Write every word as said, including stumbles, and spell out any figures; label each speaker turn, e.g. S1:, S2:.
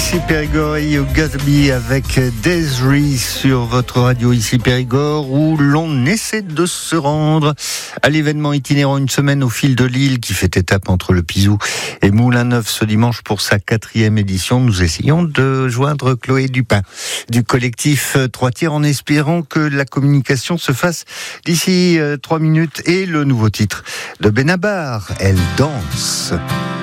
S1: Ici Périgord et You Gotta Be avec Desiree sur votre radio ici Périgord, où l'on essaie de se rendre à l'événement itinérant Une semaine au fil de l'île qui fait étape entre le Pizou et Moulin-Neuf ce dimanche pour sa quatrième édition. Nous essayons de joindre Chloé Dupin du collectif Trois Tiers en espérant que la communication se fasse d'ici trois minutes. Et le nouveau titre de Benabar, Elle danse.